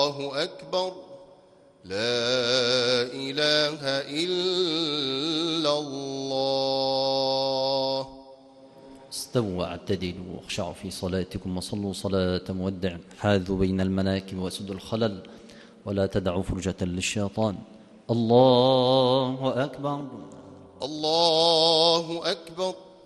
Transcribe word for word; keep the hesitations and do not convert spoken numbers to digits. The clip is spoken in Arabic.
الله أكبر لا إله إلا الله. استووا واعتدلوا واخشعوا في صلاتكم وصلوا صلاة مودع. حاذوا بين المناكب واسدوا الخلل ولا تدعوا فرجة للشيطان. الله أكبر الله أكبر